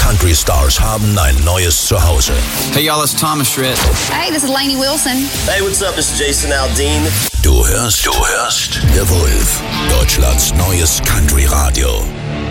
Country Stars haben ein neues Zuhause. Hey y'all, it's Thomas Rhett. Hey, this is Lainey Wilson. Hey, what's up? This is Jason Aldean. Du hörst The Wolf, Deutschlands neues Country Radio.